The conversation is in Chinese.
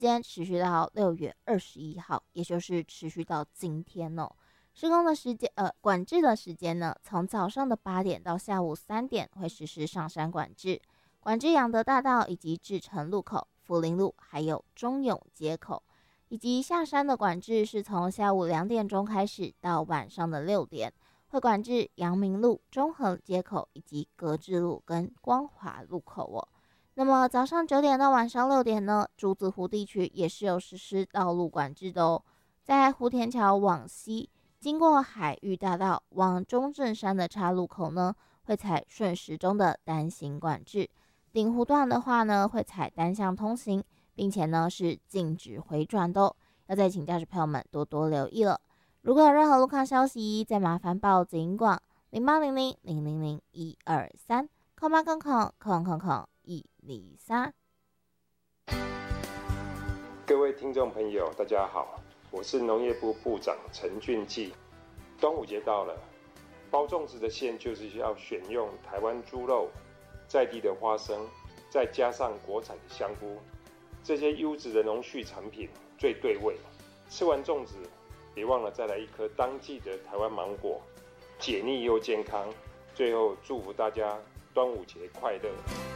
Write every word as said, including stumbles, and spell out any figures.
间持续到六月二十一号，也就是持续到今天哦。施工的时间，呃，管制的时间呢，从早上的八点到下午三点会实施上山管制，管制养德大道以及志诚路口、福林路，还有中永街口。以及下山的管制是从下午两点钟开始到晚上的六点，会管制阳明路、中和街口以及格致路跟光华路口哦。那么早上九点到晚上六点呢，竹子湖地区也是有实施道路管制的哦。在湖田桥往西，经过海域大道往中正山的岔路口呢，会采顺时钟的单行管制；顶湖段的话呢，会采单向通行。并且呢是禁止回转的哦，要再请驾驶朋友们多多留意了。如果有任何路况消息，再麻烦报警广零八零零零零零一二三空八空空空空空一零三。 各位听众朋友，大家好，我是农业部部长陈俊记。端午节到了，包粽子的馅就是要选用台湾猪肉、在地的花生，再加上国产的香菇。这些优质的农畜产品最对味，吃完粽子，别忘了再来一颗当季的台湾芒果，解腻又健康。最后祝福大家端午节快乐！